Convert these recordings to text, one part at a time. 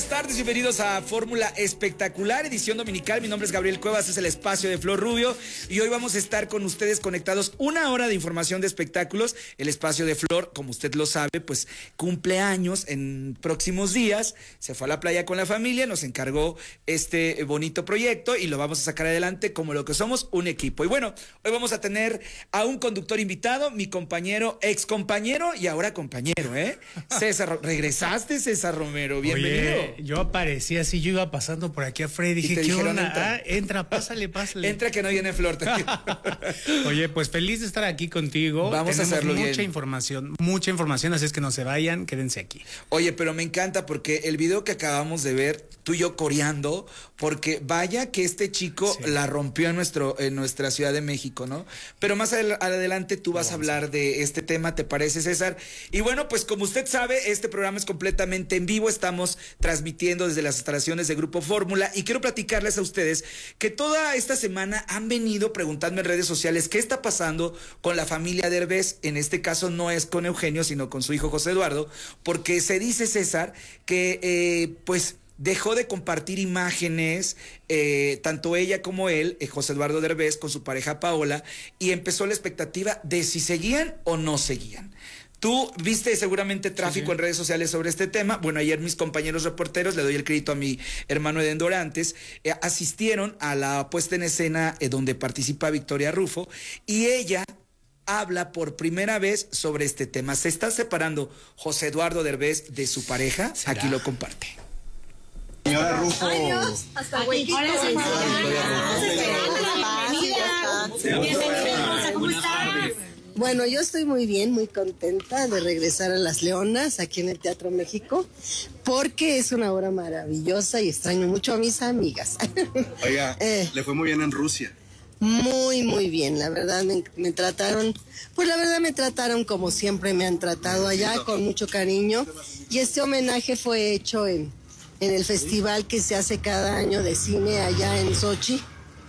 buenas tardes, bienvenidos a Fórmula Espectacular, edición dominical. Mi nombre es Gabriel Cuevas, es el espacio de Flor Rubio y hoy vamos a estar con ustedes conectados una hora de información de espectáculos. El espacio de Flor, como usted lo sabe, pues cumple años en próximos días, se fue a la playa con la familia, nos encargó este bonito proyecto y lo vamos a sacar adelante como lo que somos, un equipo. Y bueno, hoy vamos a tener a un conductor invitado, mi compañero, ex compañero y ahora compañero, César, regresaste, César Romero, bienvenido. Oye, yo aparecía así, yo iba pasando por aquí afuera y dije, ¿qué onda? Entra, pásale. Entra que no viene Flor. Oye, pues feliz de estar aquí contigo. Vamos a hacerlo bien. Mucha información, así es que no se vayan, quédense aquí. Oye, pero me encanta porque el video que acabamos de ver, tú y yo coreando, porque vaya que este chico la rompió en nuestra Ciudad de México, ¿no? Pero más adelante tú vas a hablar de este tema, ¿te parece, César? Y bueno, pues como usted sabe, este programa es completamente en vivo, estamos transmitiendo desde las instalaciones de Grupo Fórmula y quiero platicarles a ustedes que toda esta semana han venido preguntando en redes sociales qué está pasando con la familia Derbez. En este caso no es con Eugenio, sino con su hijo José Eduardo, porque se dice, César, que pues dejó de compartir imágenes, tanto ella como él, José Eduardo Derbez, con su pareja Paola, y empezó la expectativa de si seguían o no seguían. Tú viste seguramente tráfico en redes sociales sobre este tema. Bueno, ayer mis compañeros reporteros, le doy el crédito a mi hermano Eden Dorantes, asistieron a la puesta en escena donde participa Victoria Rufo, y ella habla por primera vez sobre este tema. ¿Se está separando José Eduardo Derbez de su pareja? ¿Será? Aquí lo comparte. Señora Rufo. Ay, Dios, hasta huequito. Hola, Bienvenida, ¿cómo estás? Bueno, yo estoy muy bien, muy contenta de regresar a Las Leonas, aquí en el Teatro México, porque es una obra maravillosa y extraño mucho a mis amigas. Oiga, le fue muy bien en Rusia. Muy, muy bien, la verdad me trataron, pues la verdad me trataron como siempre me han tratado allá, con mucho cariño, y este homenaje fue hecho en el festival que se hace cada año de cine allá en Sochi.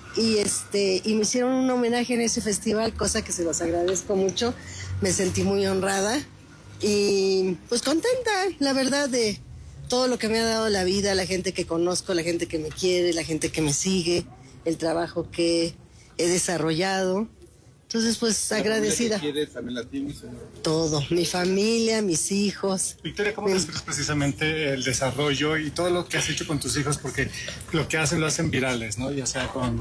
Y me hicieron un homenaje en ese festival, cosa que se los agradezco mucho. Me sentí muy honrada y pues contenta, la verdad, de todo lo que me ha dado la vida, la gente que conozco, la gente que me quiere, la gente que me sigue, el trabajo que he desarrollado. Entonces, pues, agradecida. ¿Quieres también la tienes? Todo, mi familia, mis hijos. Victoria, ¿cómo describes precisamente el desarrollo y todo lo que has hecho con tus hijos? Porque lo que hacen lo hacen virales, ¿no? Ya sea con...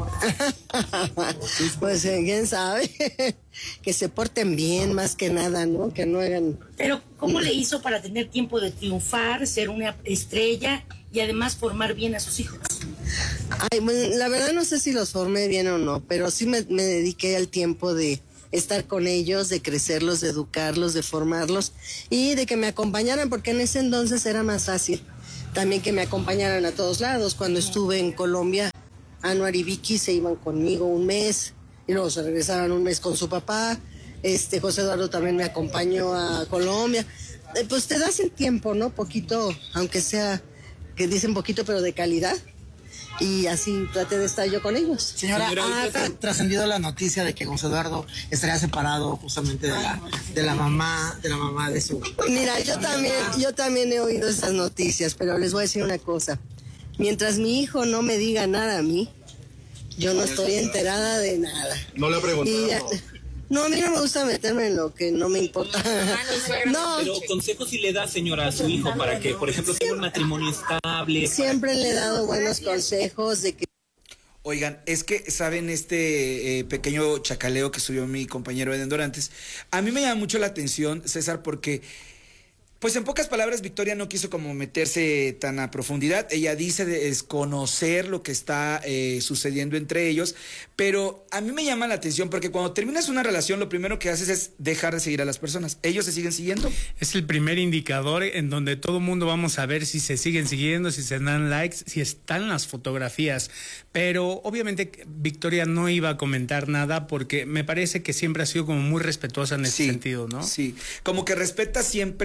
Pues, quién sabe, que se porten bien más que nada, ¿no? Que no hagan... Pero, ¿cómo le hizo para tener tiempo de triunfar, ser una estrella y además formar bien a sus hijos? Ay, bueno, la verdad no sé si los formé bien o no, pero sí me dediqué al tiempo de estar con ellos, de crecerlos, de educarlos, de formarlos y de que me acompañaran, porque en ese entonces era más fácil también que me acompañaran a todos lados. Cuando estuve en Colombia, Anuar y Vicky se iban conmigo un mes y luego se regresaban un mes con su papá. José Eduardo también me acompañó a Colombia. Pues te das el tiempo, ¿no? Poquito, aunque sea, que dicen poquito, pero de calidad. Y así traté de estar yo con ellos. Señora, ha trascendido la noticia de que José Eduardo estaría separado justamente de la mamá de su... Mira, yo también he oído esas noticias, pero les voy a decir una cosa. Mientras mi hijo no me diga nada a mí, yo no estoy enterada de nada. No le he preguntado. No, a mí no me gusta meterme en lo que no me importa. No. Pero consejos sí le da, señora, a su hijo para que, por ejemplo, tenga un matrimonio estable. Siempre le he dado buenos consejos de que... Oigan, es que, ¿saben este pequeño chacaleo que subió mi compañero Eden Dorantes? A mí me llama mucho la atención, César, porque... Pues en pocas palabras, Victoria no quiso como meterse tan a profundidad. Ella dice desconocer lo que está sucediendo entre ellos, pero a mí me llama la atención porque cuando terminas una relación lo primero que haces es dejar de seguir a las personas. ¿Ellos se siguen siguiendo? Es el primer indicador en donde todo mundo vamos a ver si se siguen siguiendo, si se dan likes, si están las fotografías. Pero obviamente Victoria no iba a comentar nada porque me parece que siempre ha sido como muy respetuosa en ese sentido, ¿no? Sí, como que respeta siempre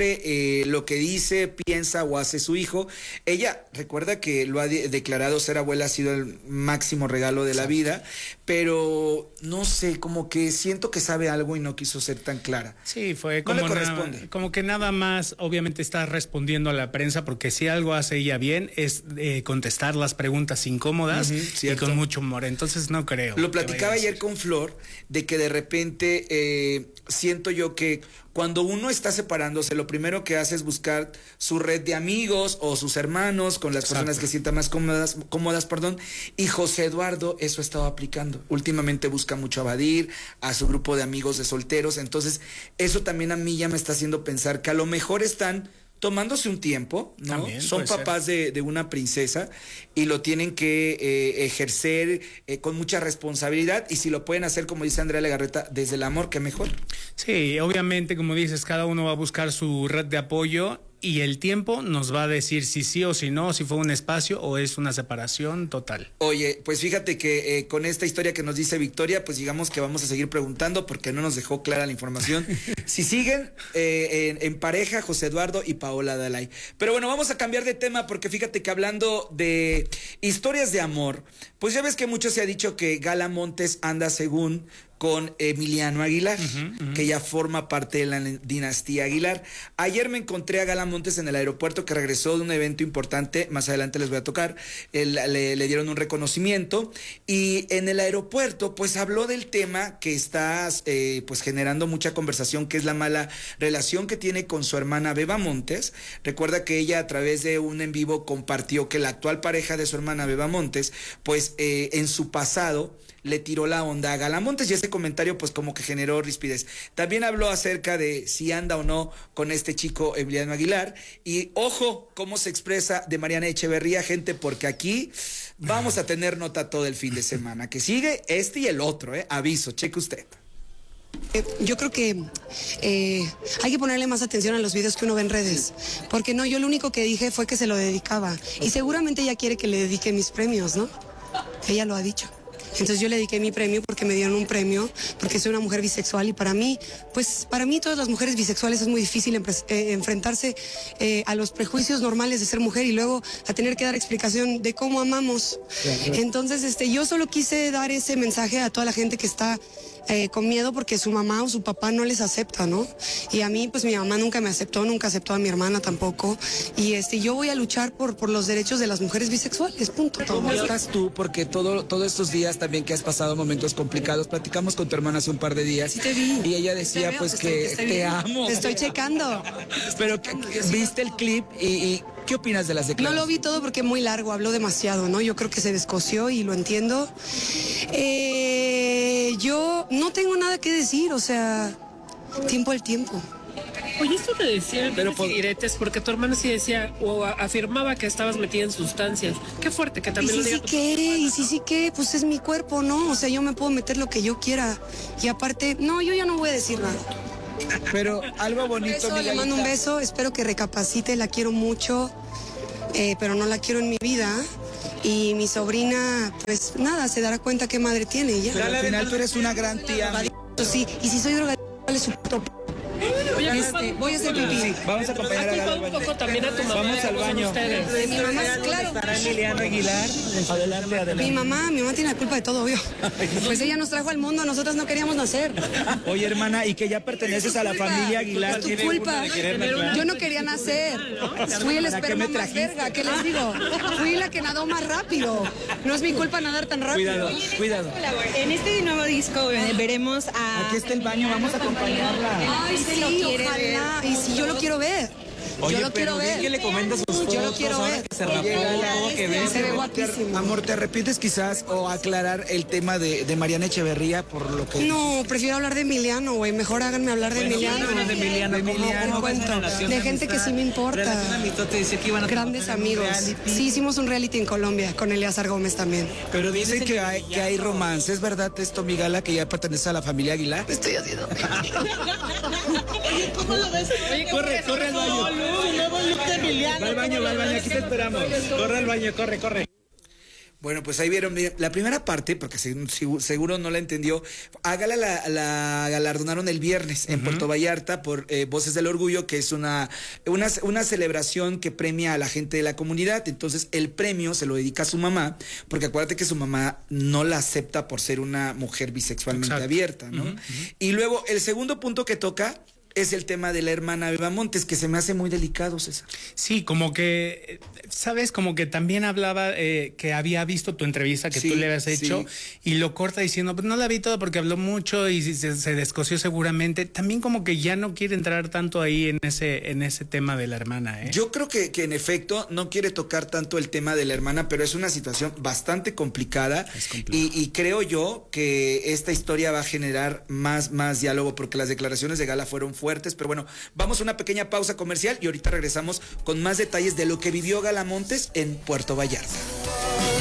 lo que dice, piensa o hace su hijo. Ella recuerda que lo ha declarado, ser abuela ha sido el máximo regalo de la vida, pero no sé, como que siento que sabe algo y no quiso ser tan clara. Sí, fue como no le corresponde. Como que nada más, obviamente está respondiendo a la prensa, porque si algo hace ella bien es contestar las preguntas incómodas y con mucho humor. Entonces no creo. Lo platicaba ayer con Flor, de que de repente siento yo que cuando uno está separándose, lo primero que hace es buscar su red de amigos o sus hermanos con las personas que sientan más cómodas, y José Eduardo eso estaba aplicando. Últimamente busca mucho a Badir, a su grupo de amigos de solteros, entonces eso también a mí ya me está haciendo pensar que a lo mejor están tomándose un tiempo, ¿no? También son papás de una princesa y lo tienen que ejercer con mucha responsabilidad, y si lo pueden hacer, como dice Andrea Legarreta, desde el amor, qué mejor. Sí, obviamente, como dices, cada uno va a buscar su red de apoyo y el tiempo nos va a decir si sí o si no, si fue un espacio o es una separación total. Oye, pues fíjate que con esta historia que nos dice Victoria, pues digamos que vamos a seguir preguntando porque no nos dejó clara la información. Si siguen en pareja José Eduardo y Paola Dalai. Pero bueno, vamos a cambiar de tema porque fíjate que hablando de historias de amor, pues ya ves que mucho se ha dicho que Gala Montes anda según con Emiliano Aguilar, que ya forma parte de la dinastía Aguilar. Ayer me encontré a Gala Montes en el aeropuerto, que regresó de un evento importante, más adelante les voy a tocar, le dieron un reconocimiento, y en el aeropuerto pues habló del tema que está pues generando mucha conversación, que es la mala relación que tiene con su hermana Beba Montes. Recuerda que ella a través de un en vivo compartió que la actual pareja de su hermana Beba Montes, pues en su pasado le tiró la onda a Gala Montes, y ese comentario pues como que generó rispidez. También habló acerca de si anda o no con este chico Emiliano Aguilar, y ojo cómo se expresa de Mariana Echeverría, gente, porque aquí vamos a tener nota todo el fin de semana, que sigue este y el otro, aviso, cheque usted. Yo creo que hay que ponerle más atención a los videos que uno ve en redes, porque no, yo lo único que dije fue que se lo dedicaba, y seguramente ella quiere que le dedique mis premios, ¿no? Ella lo ha dicho. Entonces yo le dediqué mi premio porque me dieron un premio, porque soy una mujer bisexual, y para mí todas las mujeres bisexuales es muy difícil enfrentarse a los prejuicios normales de ser mujer y luego a tener que dar explicación de cómo amamos. Entonces yo solo quise dar ese mensaje a toda la gente que está con miedo porque su mamá o su papá no les acepta, ¿no? Y a mí, pues mi mamá nunca me aceptó, nunca aceptó a mi hermana tampoco. Y yo voy a luchar por los derechos de las mujeres bisexuales, punto. ¿Cómo estás tú? Porque todos estos días también que has pasado momentos complicados, platicamos con tu hermana hace un par de días. Sí, te vi. Y ella decía pues que te amo. Te estoy checando. Pero viste el clip y ¿qué opinas de las declaraciones? No lo vi todo porque es muy largo, habló demasiado, ¿no? Yo creo que se descoció y lo entiendo. Yo no tengo nada que decir, o sea, tiempo al tiempo. Oye, esto te decía, pero diretes, porque tu hermano sí decía o afirmaba que estabas metida en sustancias. Qué fuerte que también lo diga. Y si sí que, pues es mi cuerpo, ¿no? O sea, yo me puedo meter lo que yo quiera. Y aparte, no, yo ya no voy a decir nada. Pero algo bonito. Le mando un beso, espero que recapacite, la quiero mucho, pero no la quiero en mi vida. Y mi sobrina, pues nada, se dará cuenta qué madre tiene ya. Pero al final tú eres una gran tía. Sí, y si soy drogadicta, vale su puto. Voy a hacer pipí. Vamos a acompañar a Gala al baño. Un poco también a tu mamá. Vamos al baño. Mi mamá, claro. Para Emiliano Aguilar. Adelante. Mi mamá tiene la culpa de todo, obvio. Pues ella nos trajo al mundo, nosotras no queríamos nacer. Oye, hermana, y que ya perteneces a la familia Aguilar. Es tu culpa. Yo no quería nacer. Fui el esperma más verga, ¿qué les digo? Fui la que nadó más rápido. No es mi culpa nadar tan rápido. Cuidado. En este nuevo disco veremos a... Aquí está el baño, vamos a acompañarla. Ay, sí, ojalá. Y si yo lo quiero ver. Oye, yo lo quiero ver. ¿Qué le comentas sus fotos? Yo lo quiero ver. Que se rapó, que ves. Se ve guapísimo. Amor, ¿te arrepientes quizás o aclarar el tema de Mariana Echeverría por lo que... No, prefiero hablar de Emiliano, güey. Mejor háganme hablar de Emiliano. De Emiliano. De gente que sí me importa. Grandes amigos. Sí, hicimos un reality en Colombia con Eleazar Gómez también. Pero dicen que hay romance. ¿Es verdad esto, mi Gala, que ya pertenece a la familia Aguilar? Estoy haciendo. Oye, ¿cómo lo ves? Oye, corre al baño. Va al baño, aquí te esperamos. Corre al baño, corre. Bueno, pues ahí vieron la primera parte, porque seguro no la entendió. A Gala la galardonaron el viernes en Puerto Vallarta por Voces del Orgullo, que es una celebración que premia a la gente de la comunidad. Entonces el premio se lo dedica a su mamá, porque acuérdate que su mamá no la acepta por ser una mujer bisexualmente abierta, ¿no? Y luego el segundo punto que toca es el tema de la hermana Beba Montes, que se me hace muy delicado, César. Sí, como que, ¿sabes? Como que también hablaba que había visto tu entrevista que tú le habías hecho y lo corta diciendo, pues no la vi todo porque habló mucho y se descosió seguramente. También como que ya no quiere entrar tanto ahí en ese tema de la hermana, ¿eh? Yo creo que en efecto no quiere tocar tanto el tema de la hermana, pero es una situación bastante complicada y creo yo que esta historia va a generar más diálogo porque las declaraciones de Gala fueron fuertes, pero bueno, vamos a una pequeña pausa comercial y ahorita regresamos con más detalles de lo que vivió Gala Montes en Puerto Vallarta.